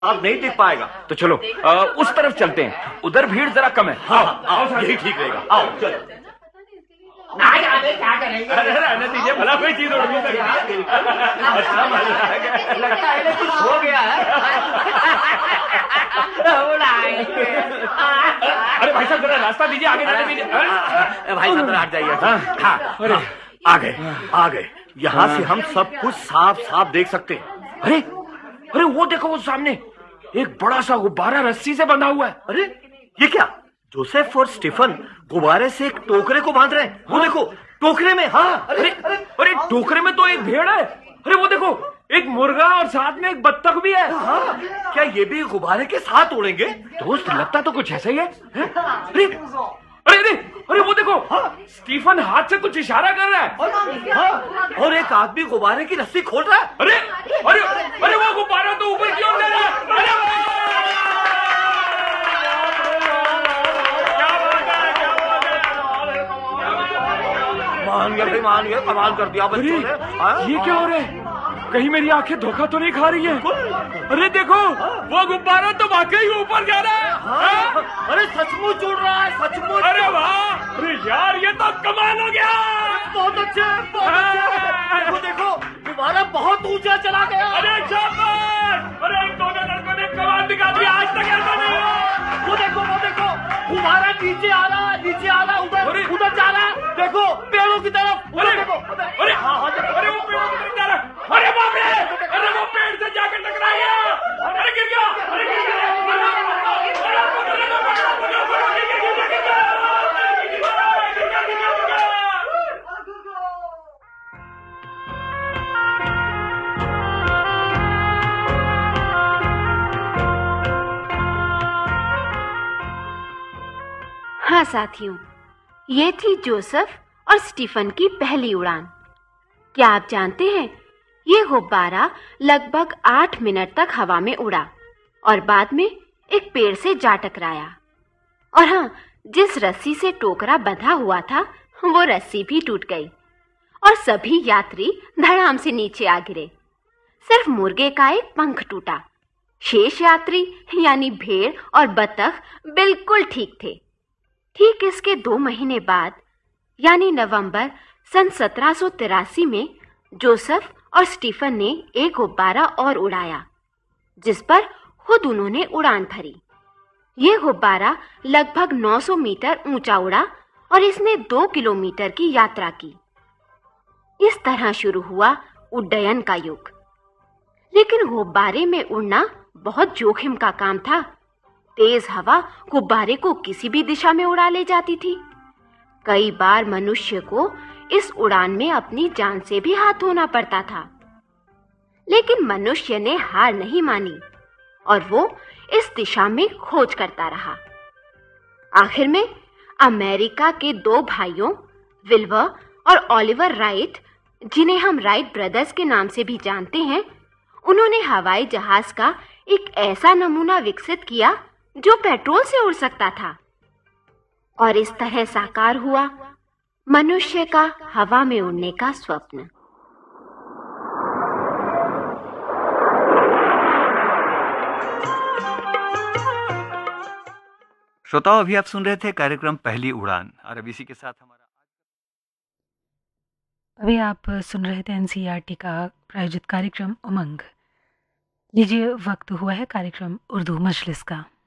आप नहीं देख पाएगा। तो चलो उस तरफ चलते हैं, उधर भीड़ जरा कम है। हाँ, यही ठीक रहेगा। आओ चलो। ना जाने क्या करेंगे। अरे रहने दीजिए, भला कोई चीज उड़ नहीं सकती। अच्छा लगता है कुछ हो गया है। अरे भाई साहब जरा रास्ता दीजिए, आगे जाने दीजिए। भाई साहब हट जाइए। हाँ, आ गए। यहाँ से हम सब कुछ साफ साफ देख सकते हैं। अरे वो देखो, वो सामने एक बड़ा सा गुब्बारा रस्सी से बंधा हुआ है। अरे ये क्या? जोसेफ और स्टीफन गुब्बारे से एक टोकरे को बांध रहे हैं। वो देखो, टोकरे में। हाँ, अरे टोकरे में तो एक भेड़ है। अरे वो देखो, एक मुर्गा और साथ में एक बत्तख भी है। हाँ, क्या ये भी गुब्बारे के साथ उड़ेंगे? दोस्त लगता तो कुछ ऐसा ही है। अरे वो देखो, स्टीफन हाथ से कुछ इशारा कर रहा है। और एक आदमी गुब्बारे की रस्सी खोल रहा है। अरे वो गुब्बारा तो ऊपर की ओर ले रहा है। मान गए, कमाल कर दिया बच्चों ने। ये क्या हो रहा है? कहीं मेरी आंखें धोखा तो नहीं खा रही है? अरे देखो, वो गुब्बारा तो वाकई ऊपर जा रहा है। अरे सचमुच उड़ रहा है, सचमुच। अरे वाह, अरे यार ये तो कमाल हो गया। बहुत अच्छे। देखो, गुब्बारा बहुत ऊंचा चला गया। अरे शाबाश! अरे इन दोनों लड़कों ने कमाल दिखा दिया, आज तक ऐसा नहीं हुआ। वो देखो, गुब्बारा नीचे आ रहा है, उधर जा रहा है। देखो, पेड़ों की तरफ। अरे देखो, वो पेड़ों की तरफ जा रहा है। अरे बाप रे! अरे वो पेड़ से जाकर टकरा गया। अरे गिर गया। हाँ साथियों, ये थी जोसेफ और स्टीफन की पहली उड़ान। क्या आप जानते हैं, ये गुब्बारा लगभग 8 मिनट तक हवा में उड़ा और बाद में एक पेड़ से जा टकराया। और हाँ, जिस रस्सी से टोकरा बंधा हुआ था, वो रस्सी भी टूट गई और सभी यात्री धड़ाम से नीचे आ गिरे। सिर्फ मुर्गे का एक पंख टूटा। शेष यात्री यानी भेड़ और बत्तख बिल्कुल ठीक थे। ठीक इसके 2 महीने बाद यानी नवंबर सन 1783 में जोसेफ और स्टीफन ने एक गुब्बारा और उड़ाया, जिस पर खुद उन्होंने उड़ान भरी। ये गुब्बारा लगभग 900 मीटर ऊंचा उड़ा और इसने 2 किलोमीटर की यात्रा की। इस तरह शुरू हुआ उड्डयन का युग। लेकिन गुब्बारे में उड़ना बहुत जोखिम का काम था। तेज हवा गुब्बारे को किसी भी दिशा में उड़ा ले जाती थी। कई बार मनुष्य को इस उड़ान में अपनी जान से भी हाथ धोना पड़ता था। लेकिन मनुष्य ने हार नहीं मानी और वो इस दिशा में खोज करता रहा। आखिर में अमेरिका के 2 भाइयों विल्बर और ओलिवर राइट, जिन्हें हम राइट ब्रदर्स के नाम से भी जानते हैं, उन्होंने हवाई जहाज का एक ऐसा नमूना विकसित किया जो पेट्रोल से उड़ सकता था। और इस तरह साकार हुआ मनुष्य का हवा में उड़ने का स्वप्न। श्रोताओं, अभी आप सुन रहे थे कार्यक्रम पहली उड़ान और अब इसी के साथ अभी आप सुन रहे थे एनसीईआरटी का प्रायोजित कार्यक्रम उमंग। लीजिए, वक्त हुआ है कार्यक्रम उर्दू मजलिस का।